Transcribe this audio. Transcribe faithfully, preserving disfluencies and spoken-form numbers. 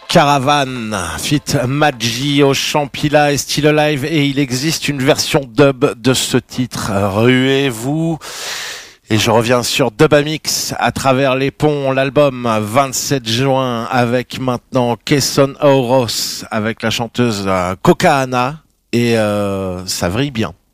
Caravan, fit Maggi au Champilla et Still Alive, et il existe une version dub de ce titre. Ruez-vous. Et je reviens sur Dubamix à travers les ponts, l'album vingt-sept juin, avec maintenant Kesson Auros avec la chanteuse Kokahana, et euh, ça vrille bien.